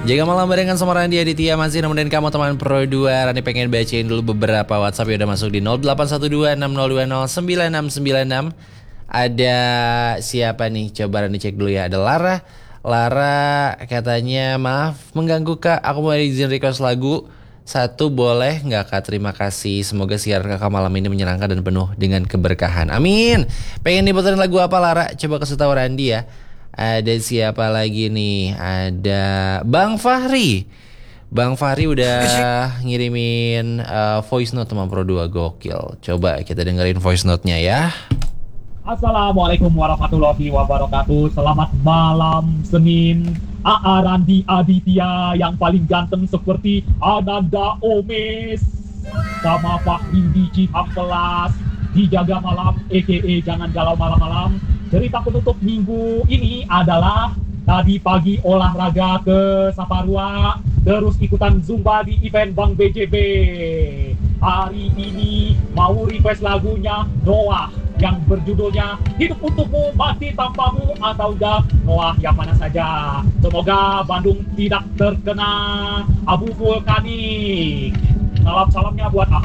Jaga malam barengan sama Randi Aditya masih nemenin kamu teman Pro 2. Randi pengen bacain dulu beberapa WhatsApp yang udah masuk di 081260209696. Ada siapa nih? Coba Randi cek dulu ya. Ada Lara. Lara katanya maaf mengganggu kak. Aku mau izin request lagu satu boleh nggak kak? Terima kasih. Semoga siaran kakak malam ini menyenangkan dan penuh dengan keberkahan. Amin. Pengen diputerin lagu apa Lara? Coba kasih tahu Randi ya. Ada siapa lagi nih? Ada Bang Fahri. Bang Fahri udah ngirimin voice note sama Pro 2 gokil. Coba kita dengerin voice note-nya ya. Assalamualaikum warahmatullahi wabarakatuh. Selamat malam Senin. Randi Aditya yang paling ganteng seperti Ananda Omes sama Fahri di Cihampelas. Dijaga malam EKE jangan galau malam-malam. Cerita penutup minggu ini adalah tadi pagi olahraga ke Saparua, terus ikutan Zumba di event Bank BJB. Hari ini mau request lagunya Noah yang berjudulnya Hidup Untukmu Mati Tanpamu atau udah Noah yang mana saja. Semoga Bandung tidak terkena abu vulkanik. Salam-salamnya buat